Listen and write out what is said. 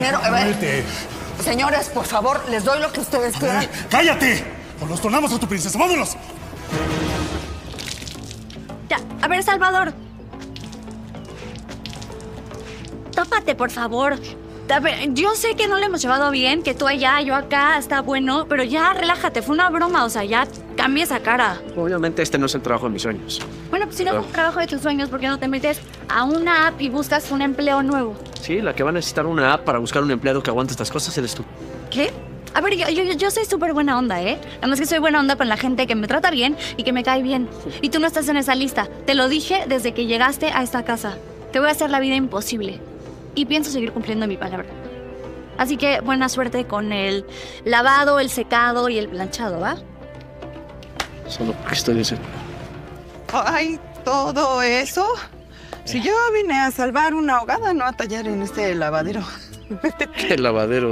Cállate. Señores, por favor, les doy lo que ustedes quieran. ¡Cállate! O nos tornamos a tu princesa. ¡Vámonos! Ya, a ver, Salvador. Tópate, por favor. A ver, yo sé que no lo hemos llevado bien, que tú allá, yo acá, está bueno, pero ya relájate, fue una broma, o sea, ya cambia esa cara. Obviamente este no es el trabajo de mis sueños. Bueno, pues si no es un trabajo de tus sueños, ¿por qué no te metes a una app y buscas un empleo nuevo? Sí, la que va a necesitar una app para buscar un empleado que aguante estas cosas eres tú. ¿Qué? A ver, yo soy súper buena onda, ¿eh? Además que soy buena onda con la gente que me trata bien y que me cae bien. Y tú no estás en esa lista. Te lo dije desde que llegaste a esta casa. Te voy a hacer la vida imposible. Y pienso seguir cumpliendo mi palabra. Así que buena suerte con el lavado, el secado y el planchado, ¿va? Solo porque estoy de cerca. Ay, todo eso. Si yo vine a salvar una ahogada, no a tallar en este lavadero. Qué lavadero.